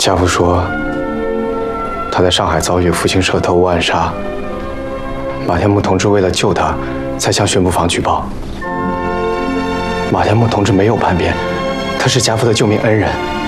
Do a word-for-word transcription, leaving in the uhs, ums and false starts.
家父说，他在上海遭遇复兴社特务暗杀，马天木同志为了救他，才向巡捕房举报。马天木同志没有叛变，他是家父的救命恩人。